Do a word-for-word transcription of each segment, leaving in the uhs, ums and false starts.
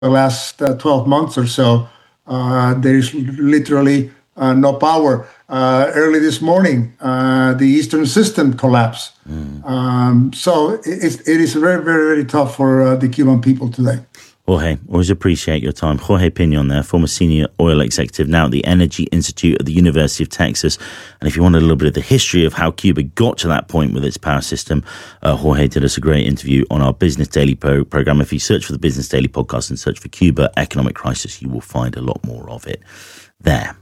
the last uh, twelve months or so, uh, there is literally uh, no power. Uh, early this morning, uh, the Eastern system collapsed. Mm. Um, so it, it is very, very, very tough for uh, the Cuban people today. Jorge, always appreciate your time. Jorge Pinon there, former senior oil executive, now at the Energy Institute at the University of Texas. And if you want a little bit of the history of how Cuba got to that point with its power system, uh, Jorge did us a great interview on our Business Daily pro- program. If you search for the Business Daily podcast and search for Cuba Economic Crisis, you will find a lot more of it there.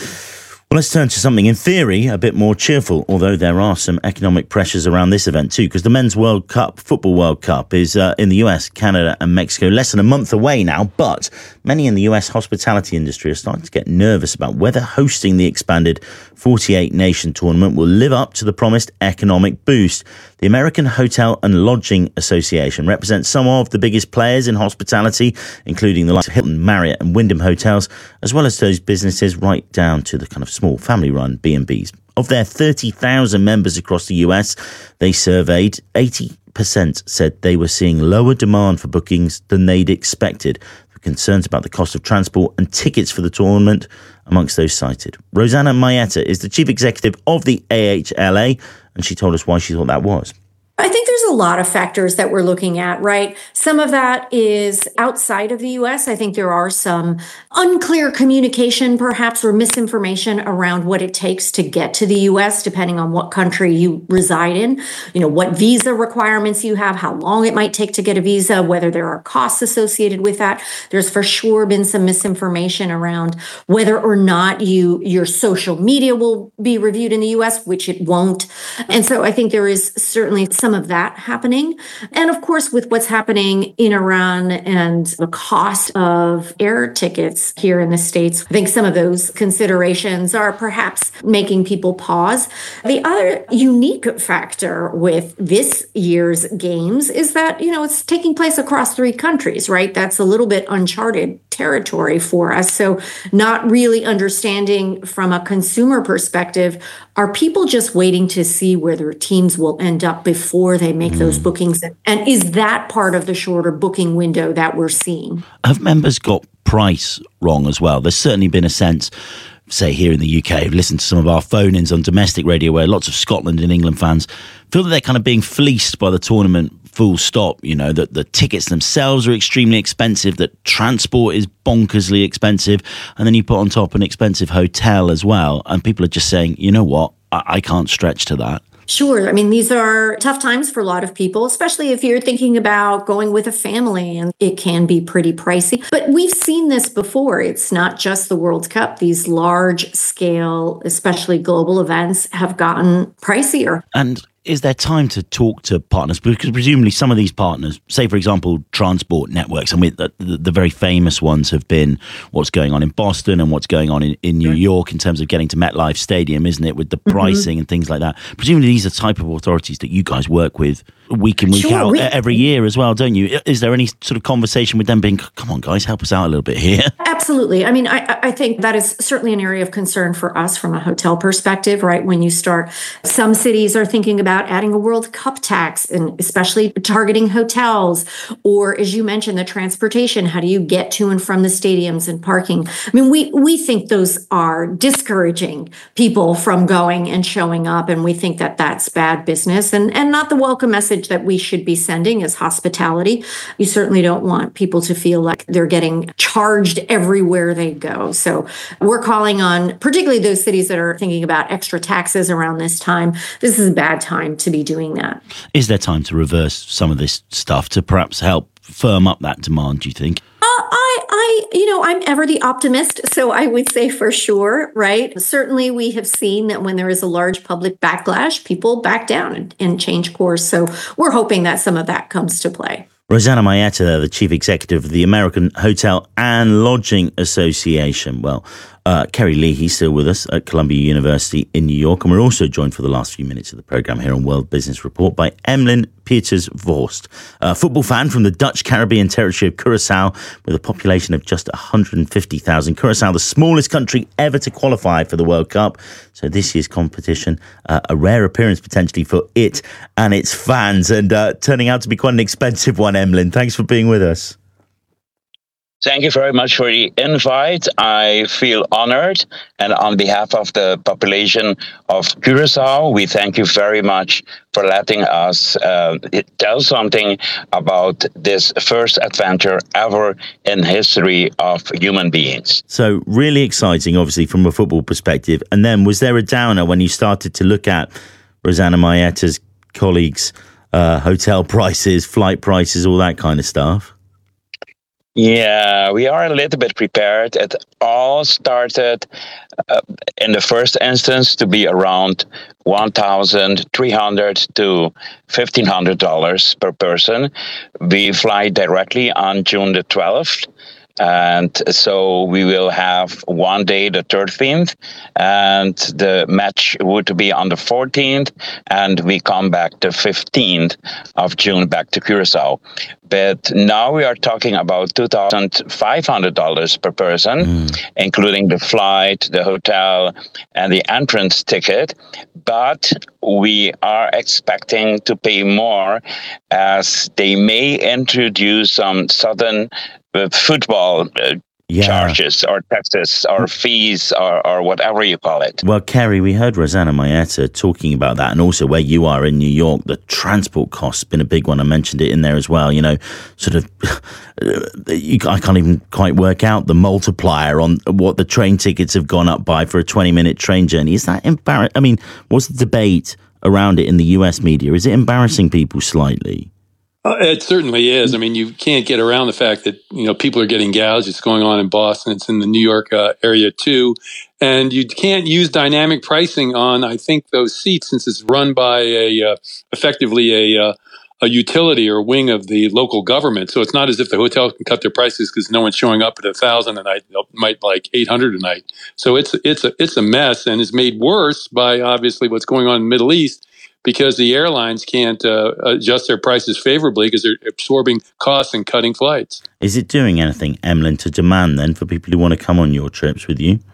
Well, let's turn to something, in theory, a bit more cheerful, although there are some economic pressures around this event too, because the Men's World Cup, Football World Cup, is uh, in the U S, Canada and Mexico, less than a month away now, but many in the U S hospitality industry are starting to get nervous about whether hosting the expanded forty-eight nation tournament will live up to the promised economic boost. The American Hotel and Lodging Association represents some of the biggest players in hospitality, including the likes of Hilton, Marriott and Wyndham hotels, as well as those businesses right down to the kind of small family-run B and Bs. Of their thirty thousand members across the U S, they surveyed, eighty percent said they were seeing lower demand for bookings than they'd expected. Concerns about the cost of transport and tickets for the tournament amongst those cited. Rosanna Maeta is the chief executive of the A H L A, and she told us why she thought that was. I think there's a lot of factors that we're looking at, right? Some of that is outside of the U S. I think there are some unclear communication, perhaps, or misinformation around what it takes to get to the U S, depending on what country you reside in, you know, what visa requirements you have, how long it might take to get a visa, whether there are costs associated with that. There's for sure been some misinformation around whether or not you your social media will be reviewed in the U S, which it won't. And so I think there is certainly some of that happening. And of course, with what's happening in Iran and the cost of air tickets here in the States, I think some of those considerations are perhaps making people pause. The other unique factor with this year's games is that, you know, it's taking place across three countries, right? That's a little bit uncharted territory for us. So not really understanding from a consumer perspective, are people just waiting to see where their teams will end up before they make mm. those bookings? And is that part of the shorter booking window that we're seeing? Have members got price wrong as well? There's certainly been a sense, say here in the U K, I've listened to some of our phone-ins on domestic radio where lots of Scotland and England fans feel that they're kind of being fleeced by the tournament, full stop. You know, that the tickets themselves are extremely expensive, that transport is bonkersly expensive, and then you put on top an expensive hotel as well, and people are just saying, you know what, I, I can't stretch to that. Sure. I mean, these are tough times for a lot of people, especially if you're thinking about going with a family, and it can be pretty pricey. But we've seen this before. It's not just the World Cup. These large scale, especially global events, have gotten pricier. And is there time to talk to partners? Because presumably some of these partners, say, for example, transport networks, and we, the, the, the very famous ones have been what's going on in Boston and what's going on in, in New York in terms of getting to MetLife Stadium, isn't it, with the pricing mm-hmm. and things like that. Presumably these are the type of authorities that you guys work with week in, week sure, out, we, every year as well, don't you? Is there any sort of conversation with them being, come on, guys, help us out a little bit here? Absolutely. I mean, I, I think that is certainly an area of concern for us from a hotel perspective, right? When you start, some cities are thinking about adding a World Cup tax, and especially targeting hotels, or as you mentioned, the transportation. How do you get to and from the stadiums and parking? I mean, we, we think those are discouraging people from going and showing up, and we think that that's bad business and, and not the welcome message that we should be sending as hospitality. You certainly don't want people to feel like they're getting charged everywhere they go. So we're calling on particularly those cities that are thinking about extra taxes around this time. This is a bad time to be doing that. Is there time to reverse some of this stuff to perhaps help firm up that demand, do you think? Uh, I, I, you know, I'm ever the optimist, so I would say for sure, right? Certainly we have seen that when there is a large public backlash, people back down and, and change course. So we're hoping that some of that comes to play. Rosanna Maeta, the chief executive of the American Hotel and Lodging Association. Well, uh, Kerry Lee, he's still with us at Columbia University in New York. And we're also joined for the last few minutes of the programme here on World Business Report by Emlyn Pieters-Vorst, a football fan from the Dutch Caribbean territory of Curacao with a population of just one hundred fifty thousand. Curacao, the smallest country ever to qualify for the World Cup. So this year's competition, uh, a rare appearance potentially for it and its fans, and uh, turning out to be quite an expensive one, Emlyn. Thanks for being with us. Thank you very much for the invite. I feel honored. And on behalf of the population of Curacao, we thank you very much for letting us uh, tell something about this first adventure ever in history of human beings. So really exciting, obviously, from a football perspective. And then was there a downer when you started to look at Rosanna Mayetta's colleagues' uh, hotel prices, flight prices, all that kind of stuff? Yeah, we are a little bit prepared. It all started uh, in the first instance to be around one thousand three hundred dollars to fifteen hundred dollars per person. We fly directly on June the twelfth. And so we will have one day, the thirteenth, and the match would be on the fourteenth, and we come back the fifteenth of June back to Curacao. But now we are talking about two thousand five hundred dollars per person, mm. including the flight, the hotel, and the entrance ticket. But we are expecting to pay more as they may introduce some sudden uh, football uh, yeah. charges or taxes or fees or, or whatever you call it. Well, Kerry, we heard Rosanna Mayetta talking about that, and also where you are in New York, the transport costs been a big one. I mentioned it in there as well. You know, sort of, you, I can't even quite work out the multiplier on what the train tickets have gone up by for a twenty-minute train journey. Is that embarrassing? I mean, what's the debate around it in the U S media? Is it embarrassing people slightly? Uh, it certainly is. I mean, you can't get around the fact that, you know, people are getting gouged. It's going on in Boston. It's in the New York uh, area, too. And you can't use dynamic pricing on, I think, those seats, since it's run by a uh, effectively a, uh, a utility or wing of the local government. So it's not as if the hotel can cut their prices because no one's showing up at a thousand a night. They might like eight hundred a night. So it's it's a it's a mess, and it's made worse by obviously what's going on in the Middle East, because the airlines can't uh, adjust their prices favorably because they're absorbing costs and cutting flights. Is it doing anything, Emlyn, to demand then for people who want to come on your trips with you?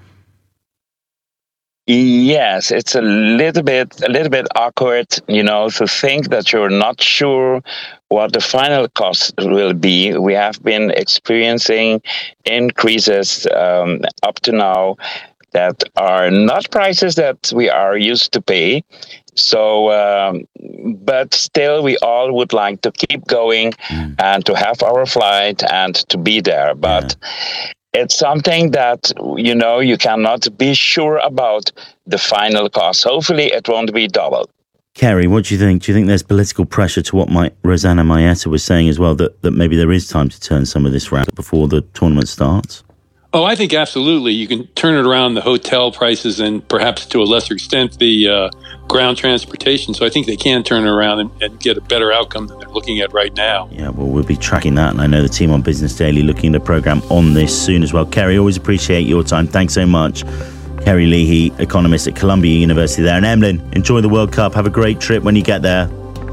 Yes, it's a little bit a little bit awkward, you know, to think that you're not sure what the final cost will be. We have been experiencing increases um, up to now that are not prices that we are used to pay. So, um, but still, we all would like to keep going mm. and to have our flight and to be there. But yeah. it's something that, you know, you cannot be sure about the final cost. Hopefully, it won't be double. Kerry, what do you think? Do you think there's political pressure to what my, Rosanna Mayetta was saying as well, that, that maybe there is time to turn some of this around before the tournament starts? Oh, I think absolutely. You can turn it around, the hotel prices, and perhaps to a lesser extent the uh, ground transportation. So I think they can turn it around and, and get a better outcome than they're looking at right now. Yeah, well, we'll be tracking that. And I know the team on Business Daily looking at a programme on this soon as well. Kerry, always appreciate your time. Thanks so much. Kerry Leahy, economist at Columbia University there. And Emlyn, enjoy the World Cup. Have a great trip when you get there.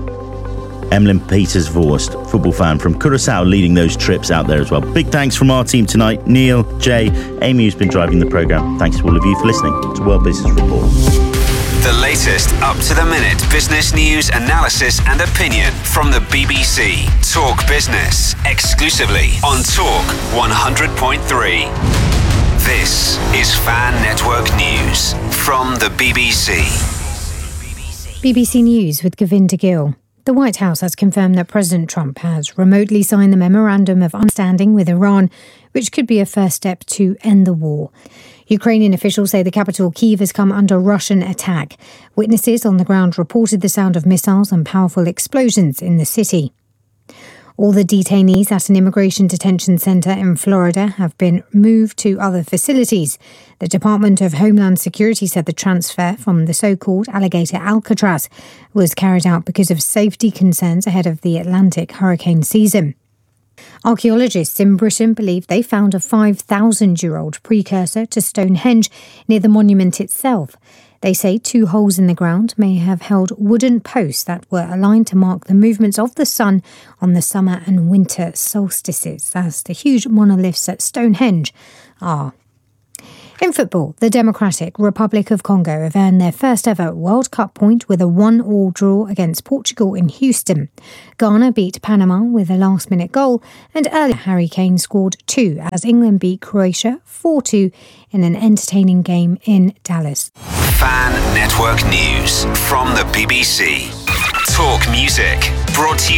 Emlyn Peters-Vorst, football fan from Curacao, leading those trips out there as well. Big thanks from our team tonight. Neil, Jay, Amy, who's been driving the programme. Thanks to all of you for listening to World Business Report. The latest up-to-the-minute business news, analysis and opinion from the B B C. Talk Business, exclusively on Talk one hundred point three. This is Fan Network News from the B B C. B B C News with Govinda Gill. The White House has confirmed that President Trump has remotely signed the Memorandum of Understanding with Iran, which could be a first step to end the war. Ukrainian officials say the capital, Kyiv, has come under Russian attack. Witnesses on the ground reported the sound of missiles and powerful explosions in the city. All the detainees at an immigration detention centre in Florida have been moved to other facilities. The Department of Homeland Security said the transfer from the so-called Alligator Alcatraz was carried out because of safety concerns ahead of the Atlantic hurricane season. Archaeologists in Britain believe they found a five thousand year old precursor to Stonehenge near the monument itself. They say two holes in the ground may have held wooden posts that were aligned to mark the movements of the sun on the summer and winter solstices, as the huge monoliths at Stonehenge are. In football, the Democratic Republic of Congo have earned their first ever World Cup point with a one-all draw against Portugal in Houston. Ghana beat Panama with a last-minute goal, and earlier Harry Kane scored two as England beat Croatia four two in an entertaining game in Dallas. Fan Network News from the B B C. Talk Music, brought to you